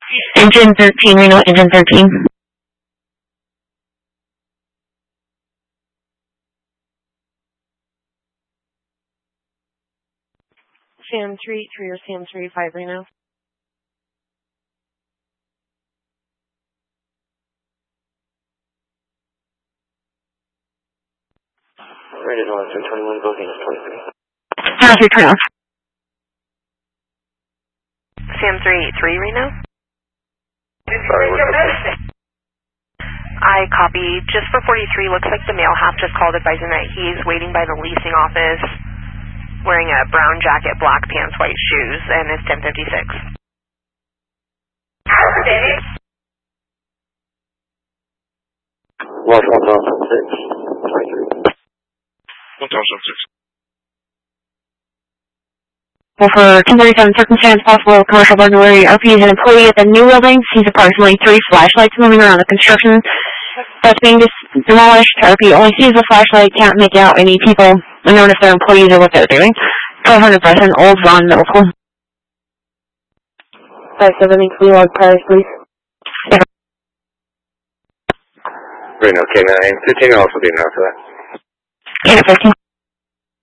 Engine 13, Reno, engine 13. Sam 383 or Sam 35, Reno. Rated 121, booking is 23. 3 off. Sam 383, Reno. Sorry, what's up? I copy. Just for 43, looks like the male half just called advising that he's waiting by the leasing office, wearing a brown jacket, black pants, white shoes, and it's 10:56. Lost 1006. 1006. Well, for 1037 circumstance, possible commercial burglary, RP is an employee at the new building, sees approximately 3 flashlights moving around the construction that's being demolished. RP only sees the flashlight, can't make out any people, unknown if they're employees or what they're doing. 1200 Preston, Old Vaughan Middle School. 570, Blue Log Paris, please. Reno, K9, 15 will also be enough for that. K15.